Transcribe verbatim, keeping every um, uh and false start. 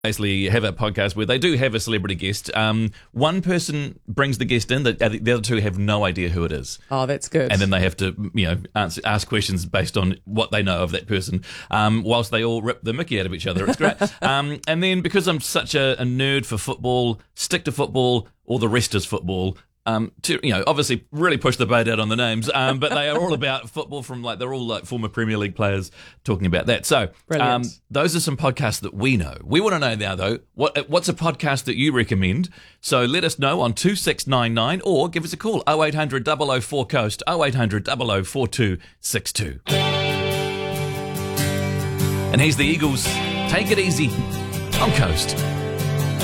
basically have a podcast where they do have a celebrity guest. Um, one person brings the guest in, the, the other two have no idea who it is. Oh, that's good. And then they have to, you know, answer, ask questions based on what they know of that person, um, whilst they all rip the mickey out of each other. It's great. um, and then because I'm such a, a nerd for football, stick to football, or the rest is football. Um, to, you know, obviously really push the boat out on the names, um, but they are all about football from like, they're all like former Premier League players talking about that. So um, those are some podcasts that we know. We want to know now though, what what's a podcast that you recommend? So let us know on two six nine nine or give us a call, oh eight hundred double oh four coast, oh eight hundred double oh four two six two. And here's the Eagles, Take It Easy on Coast.